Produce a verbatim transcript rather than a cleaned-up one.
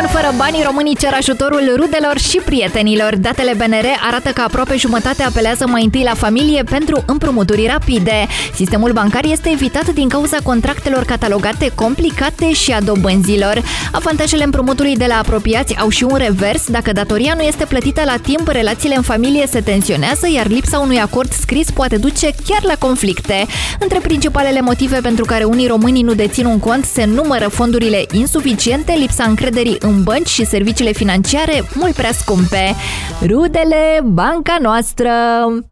fără bani, românii cer ajutorul rudelor și prietenilor. Datele B N R arată că aproape jumătate apelează mai întâi la familie pentru împrumuturi rapide. Sistemul bancar este evitat din cauza contractelor catalogate complicate și a dobânzilor. Avantajele împrumutului de la apropiați au și un revers. Dacă datoria nu este plătită la timp, relațiile în familie se tensionează, iar lipsa unui acord scris poate duce chiar la conflicte. Între principalele motive pentru care unii români nu dețin un cont se numără fondurile insuficiente, lipsa încrederii în bănci și serviciile financiare mult prea scumpe. Rudele, banca noastră!